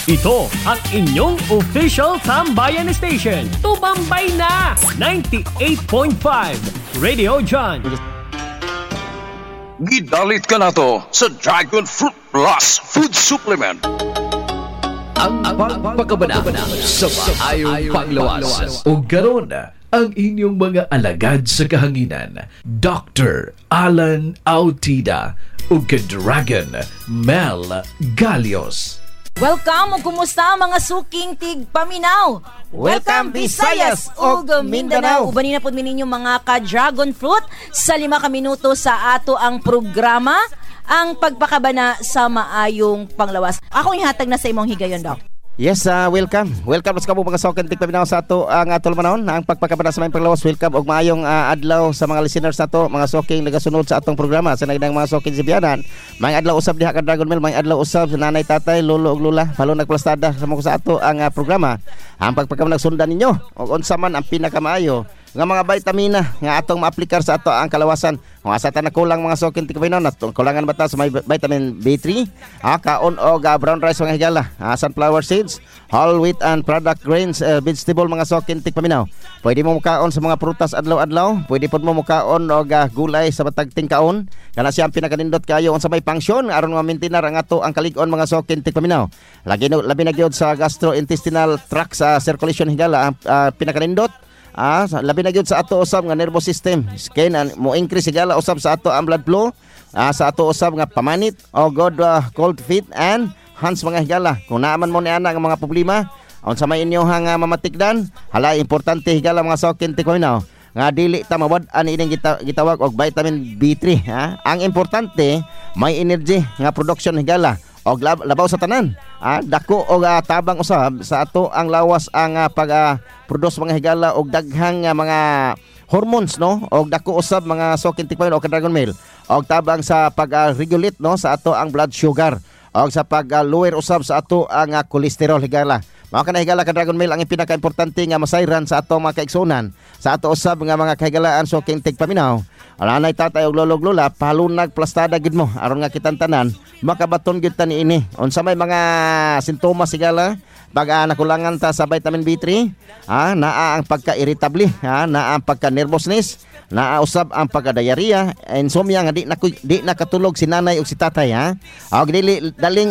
Ito ang inyong official Tambayan Station. Tumambay na! 98.5 Radio John. Gidalit ka na to sa Dragon Fruit Plus Food Supplement. Ang pagpakabana sa maayong panglawas. O garon ang inyong mga alagad sa kahanginan, Dr. Alan Autida o Dragon Mel Galios. Welcome o kumusta mga suking tig paminaw. Welcome Visayas ug Mindanao. Ubanin na po ninyo mga ka-dragon fruit sa 5 ka minuto sa ato ang programa, ang pagpakabana sa maayong panglawas. Ako ihatag na sa imong higayon, Doc. Yes, welcome. Welcome sa mga soken tig paminaw sa ato ang atol manahon ang pagpakabana sa maayong panglawas. Welcome og maayong adlaw sa mga listeners nato, mga soking nagasunod sa atong programa sa nagdang mga soking sibiyanan. May adlaw usab diha ka Dragon Mill, may adlaw usab sa nanay, tatay, lolo ug lola, palo nagplastada sa ato ang programa. Ang pagpakabana sundan ninyo og unsa man ang pinakamaayo nga mga vitamina nga atong maaplikar sa ato ang kalawasan. Kung asa ta nakulang mga sokin tig paminaw, kulangan ba ta sa may vitamin B3, kaon og brown rice mga higala, sunflower seeds, whole wheat and product grains, vegetable mga sokin tig paminaw. Pwede mo mukaon sa mga prutas adlaw-adlaw, pwede pod mo mukaon og gulay sa batag tingkaon. Kana siya ang pinakanindot kayo unsa may function aron ma-maintain ang ato ang kalig-on mga sokin tig paminaw. Labi na gyud sa gastrointestinal tract sa circulation higala ang pinakanindot. Labi na gyud sa ato usab nga nervous system, skin and mo increase higala usab sa ato ang blood flow, sa ato usab nga pamanit o good cold feet and hands mga higala. Kung naaman mo ni ana nga mga problema unsa may inyo nga mamatikdan, hala importante higala mga sokin tig paminaw nga dili ta mawad-an ining gitawag og vitamin B3. Ang importante may energy nga production higala og labaw sa tanan. Dako og tabang usab sa ato ang lawas ang pag-produce mga higala og daghang mga hormones, no, og dako usab mga sokin tig paminaw og Dragon Mill og tabang sa pag-regulate, no, sa ato ang blood sugar og sa pag-lower usab sa ato ang cholesterol higala. Mao kana higala ka Dragon Mill ang pinaka-importante nga masayran sa ato mga kaigsunan, sa ato usab nga mga kahigalaan soking tig paminaw. Nanay, tatay ug lolo ug lola, palunag plastada gid mo aron nga kitang tanan makabaton gid ta niini. Unsa may mga sintomas higala pag nakulangan ta sa vitamin B3, naa ang pagka-irritable, naa ang pagka-nervousness, naa usab ang pagka-diarrhea, insomnia nga di nakatulog si nanay ug si tatay, og dili daling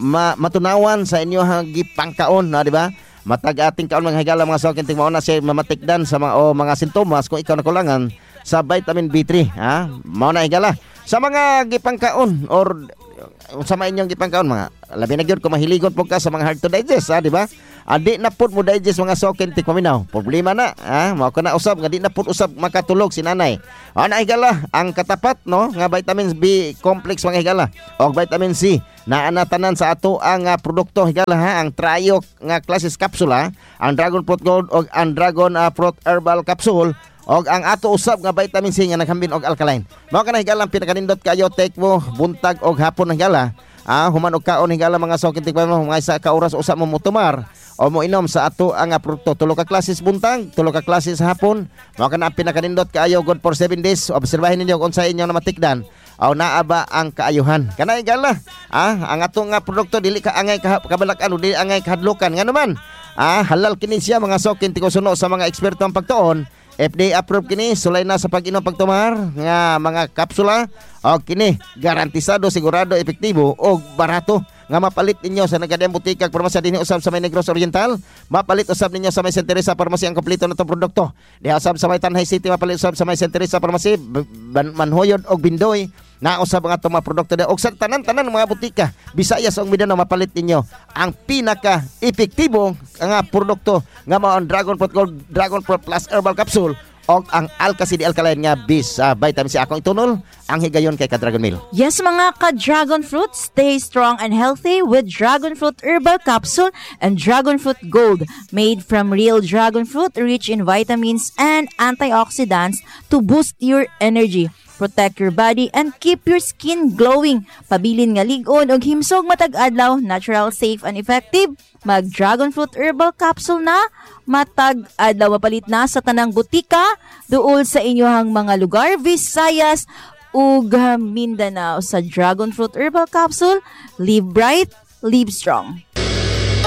matunawan sa inyo gipangkaon, di ba? Matag ating kaon mga higala mga sokin tig mao na siya mamatikdan sa mga sintomas kung ikaw nakulangan sa vitamin B3, mao na higala sa mga gipangkaon or sa mga inyong gipangkaon, mga labi na gyud kung mahiligot po ka sa mga hard to digest, di ba? Di na pud mo digest mga sokin tig paminaw, problema na, mao kana usab nga di na pud usab makatulog si nanay. Na higala ang katapat, no, nga vitamin B complex mga higala og vitamin C na anatanan sa ato ang produkto higala, ang trio nga klases kapsula, ang Dragon Fruit Gold og ang Dragon Fruit Herbal Capsule og ang ato usab nga vitamin C nga naghambin og alkaline. Mao kana higala ang pinakanindot kayo, take mo buntag og hapon higala. Human og kaon higala mga sokin tig paminaw, mga isa ka oras usab mo mutumar o mo inom sa ato ang produkto. 3 ka klases buntag, 3 ka klases hapon. Mao kana ang pinakanindot kayo, good for 7 days. Obserbahin ninyo kung sa inyo na matikdan o naaba ang kaayuhan. Kana higala, ang ato nga produkto dili ka angay kabalakan o dili angay kahadlukan. Nga naman, halal kini siya mga sokin tig suno sa mga eksperto ang pagtuon. FDA approved kini, sulay na sa pag-inom pagtumar nga mga kapsula o kini garantisado, sigurado, epektibo o barato nga mapalit ninyo sa nagadiyang butika parmasya dinhi usab sa may Negros Oriental, mapalit usab ninyo sa may Santa Teresa Parmasya ang kompleto natong produkto. Diha usab sa may Tanhay City, mapalit usab sa may Santa Teresa Parmasya, Manhoyod og Bindoy, na usab ang atong mga produkto og sa tanan mga butika Visayas ug Mindanao, mapalit ninyo ang pinaka epektibo nga produkto nga mao ang Dragon Fruit Gold, Dragon Fruit Plus Herbal Capsule og ang Alka-CD Alkaline nga bis vitamin C. Akong itunol ang higayon kay ka-Dragon Mill. Yes mga ka-Dragon Fruit, stay strong and healthy with Dragon Fruit Herbal Capsule and Dragon Fruit Gold, made from real dragon fruit, rich in vitamins and antioxidants to boost your energy, protect your body, and keep your skin glowing. Pabilin nga lig-on og himsog matag adlaw, natural, safe, and effective. Mag Dragon Fruit Herbal Capsule na matag adlaw, mapalit na sa tanang butika duol sa inyohang mga lugar, Visayas ug Mindanao. Sa Dragon Fruit Herbal Capsule, live bright, live strong.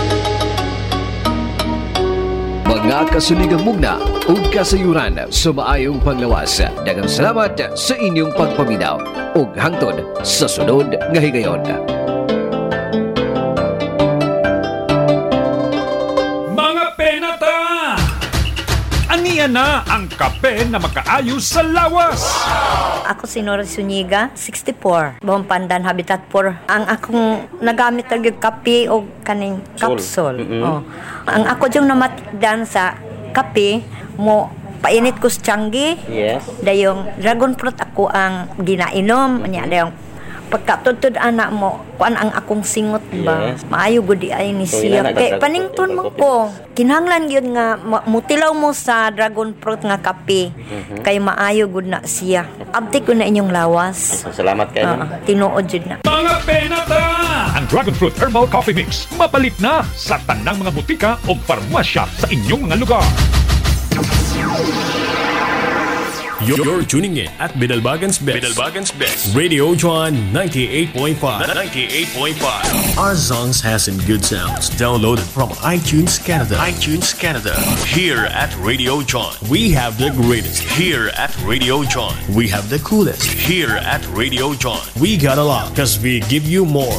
mga kasuligang mugna ug kasayuran sa maayong panglawas. Daghang salamat sa inyong pagpaminaw ug hangtod sa sunod nga higayon. Mga penata! Aniya na ang kape na makaayo sa lawas. Ako si Nora Zuniga, 64. Buong Pandan, Habitat 4. Ang akong nagamit talaga kape o kaning capsule. Oh. Ang ako diyong namatigdan sa kape, mo painit ko sa tiyanggi. Yes. Dayong dragon fruit ako ang ginainom. Anya dayong pagkatutod anak mo, kuan ang akong singot ba? Yes. Maayo gudi ay ni So, siya. ilan Kay nagka-dragon panington fruit mo ang ko. Kinahanglan yun nga mutilaw mo sa dragon fruit nga kape. Kay maayo gud na siya. Abti ko na inyong lawas. Salamat kayo. Tinuod jud na. Mga penata! Ang Dragon Fruit Herbal Coffee Mix mapalit na sa tanang mga butika o farmasya sa inyong mga lugar. You're tuning in at Bidalbagan's Best. Radio John 98.5. Our songs has some good sounds. Downloaded from iTunes Canada. Here at Radio John, we have the greatest. Here at Radio John, we have the coolest. Here at Radio John, we got a lot because we give you more.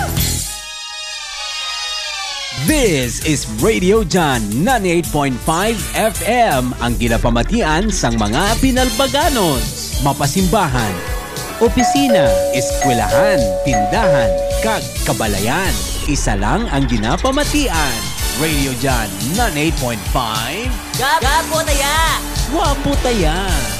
This is Radio John 98.5 FM, ang ginapamatian sang mga Binalbaganos. Mapasimbahan, opisina, eskwelahan, tindahan, kag kabalayan. Isa lang ang ginapamatian. Radio John 98.5. Gwapo taya!